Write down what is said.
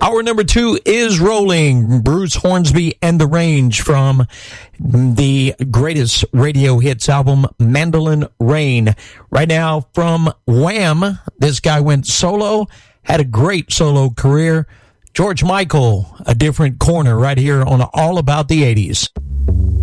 Hour number 2 is rolling. Bruce Hornsby and the Range from the greatest radio hits album, Mandolin Rain. Right now from Wham, this guy went solo, had a great solo career. George Michael, A Different Corner, right here on All About the 80s.